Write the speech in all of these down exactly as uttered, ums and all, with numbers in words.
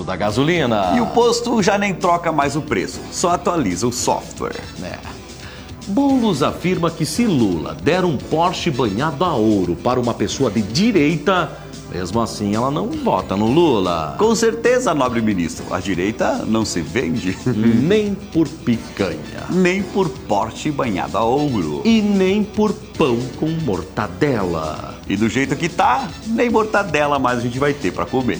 preço da gasolina. E o posto já nem troca mais o preço, só atualiza o software. É. Boulos afirma que se Lula der um Porsche banhado a ouro para uma pessoa de direita, mesmo assim ela não vota no Lula. Com certeza, nobre ministro, a direita não se vende. Nem por picanha. Nem por Porsche banhado a ouro. E nem por pão com mortadela. E do jeito que tá, nem mortadela mais a gente vai ter para comer.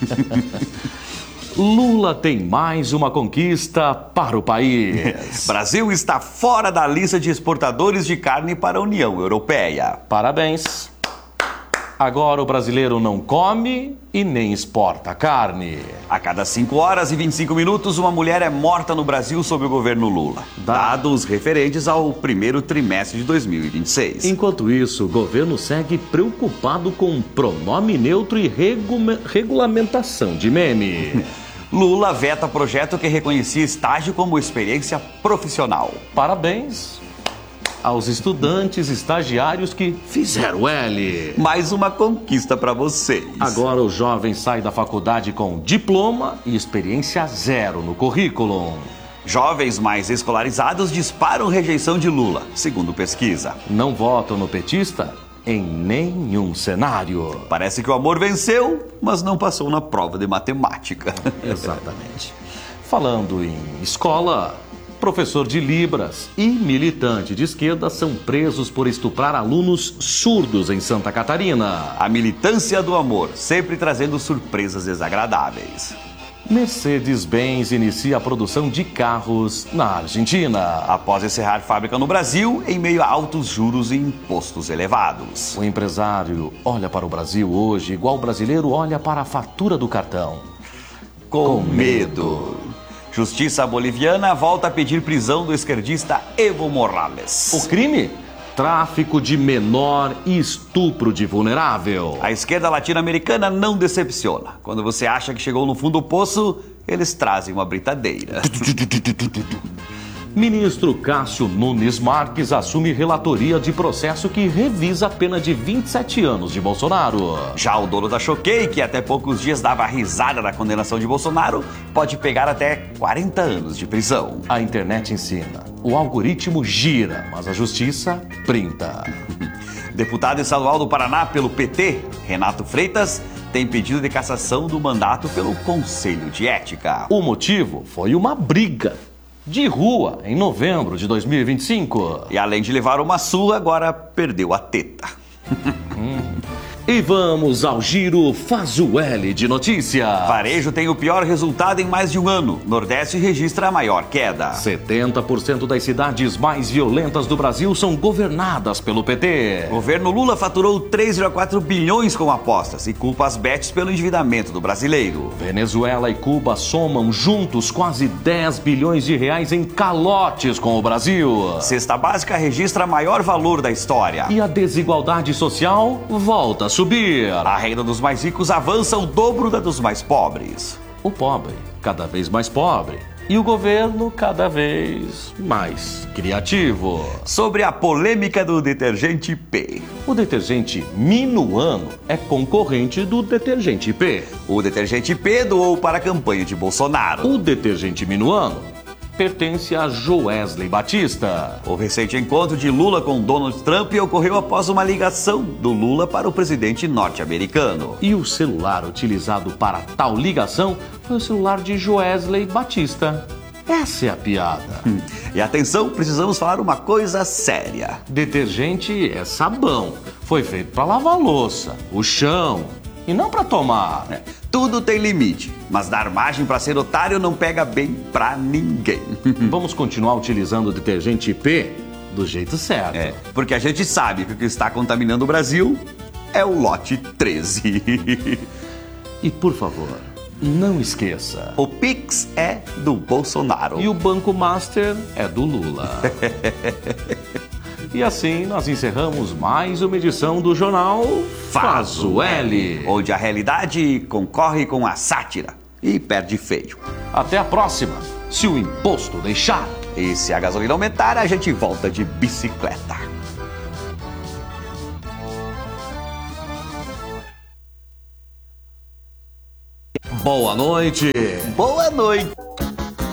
Lula tem mais uma conquista para o país. Brasil está fora da lista de exportadores de carne para a União Europeia. Parabéns. Agora o brasileiro não come e nem exporta carne. A cada cinco horas e vinte e cinco minutos, uma mulher é morta no Brasil sob o governo Lula. Dados referentes ao primeiro trimestre de dois mil e vinte e seis. Enquanto isso, o governo segue preocupado com pronome neutro e regu regulamentação de meme. Lula veta projeto que reconhecia estágio como experiência profissional. Parabéns aos estudantes estagiários que fizeram L. Mais uma conquista para vocês. Agora o jovem sai da faculdade com diploma e experiência zero no currículo. Jovens mais escolarizados disparam rejeição de Lula, segundo pesquisa. Não votam no petista em nenhum cenário. Parece que o amor venceu, mas não passou na prova de matemática. Exatamente. Falando em escola, professor de Libras e militante de esquerda são presos por estuprar alunos surdos em Santa Catarina. A militância do amor, sempre trazendo surpresas desagradáveis. Mercedes-Benz inicia a produção de carros na Argentina. Após encerrar fábrica no Brasil, em meio a altos juros e impostos elevados. O empresário olha para o Brasil hoje igual o brasileiro olha para a fatura do cartão. Com medo. Justiça boliviana volta a pedir prisão do esquerdista Evo Morales. O crime? Tráfico de menor e estupro de vulnerável. A esquerda latino-americana não decepciona. Quando você acha que chegou no fundo do poço, eles trazem uma britadeira. Ministro Cássio Nunes Marques assume relatoria de processo que revisa a pena de vinte e sete anos de Bolsonaro. Já o dono da Choquei, que até poucos dias dava risada da condenação de Bolsonaro, pode pegar até quarenta anos de prisão. A internet ensina. O algoritmo gira, mas a justiça printa. Deputado estadual do Paraná pelo P T, Renato Freitas, tem pedido de cassação do mandato pelo Conselho de Ética. O motivo foi uma briga de rua em novembro de dois mil e vinte e cinco. E além de levar uma surra, agora perdeu a teta. hum. E vamos ao giro Faz-o-L de notícia. Varejo tem o pior resultado em mais de um ano. Nordeste registra a maior queda. setenta por cento das cidades mais violentas do Brasil são governadas pelo P T. Governo Lula faturou três vírgula quatro bilhões com apostas e culpa as bets pelo endividamento do brasileiro. Venezuela e Cuba somam juntos quase dez bilhões de reais em calotes com o Brasil. Cesta básica registra maior valor da história. E a desigualdade social volta a subir. A renda dos mais ricos avança o dobro da dos mais pobres. O pobre cada vez mais pobre e o governo cada vez mais criativo. Sobre a polêmica do detergente P. O detergente Minuano é concorrente do detergente P. O detergente P doou para a campanha de Bolsonaro. O detergente Minuano pertence a Joesley Batista. O recente encontro de Lula com Donald Trump ocorreu após uma ligação do Lula para o presidente norte-americano. E o celular utilizado para tal ligação foi o celular de Joesley Batista. Essa é a piada. Hum. E atenção, precisamos falar uma coisa séria. Detergente é sabão. Foi feito para lavar a louça, o chão e não para tomar. É. Tudo tem limite, mas dar margem para ser otário não pega bem pra ninguém. Vamos continuar utilizando o detergente P do jeito certo. É, porque a gente sabe que o que está contaminando o Brasil é o lote treze. E por favor, não esqueça, o Pix é do Bolsonaro. E o Banco Master é do Lula. E assim nós encerramos mais uma edição do jornal Faz-o-L, onde a realidade concorre com a sátira e perde feio. Até a próxima, se o imposto deixar. E se a gasolina aumentar, a gente volta de bicicleta. boa noite. Boa noite.